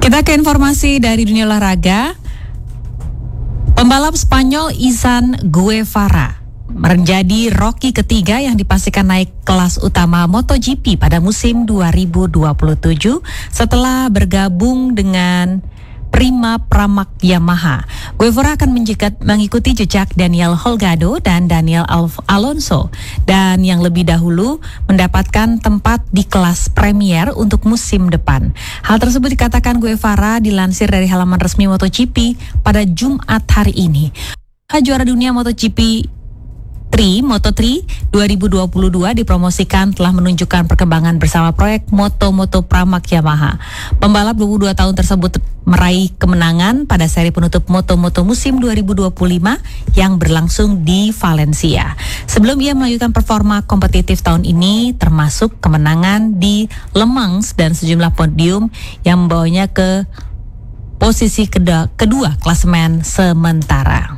Kita ke informasi dari dunia olahraga. Pembalap Spanyol Izan Guevara menjadi Rocky ketiga yang dipastikan naik kelas utama MotoGP pada musim 2027 setelah bergabung dengan Prima Pramac Yamaha. Guevara akan mengikuti jejak Daniel Holgado dan Daniel Alonso, dan yang lebih dahulu mendapatkan tempat di kelas Premier untuk musim depan. Hal tersebut dikatakan Guevara dilansir dari halaman resmi MotoGP pada Jumat hari ini. Juara dunia MotoGP Moto3 2022 dipromosikan telah menunjukkan perkembangan bersama proyek Moto Pramac Yamaha. Pembalap 22 tahun tersebut meraih kemenangan pada seri penutup Moto musim 2025 yang berlangsung di Valencia. Sebelum ia melanjutkan performa kompetitif tahun ini, termasuk kemenangan di Le Mans dan sejumlah podium yang membawanya ke posisi kedua klasemen sementara.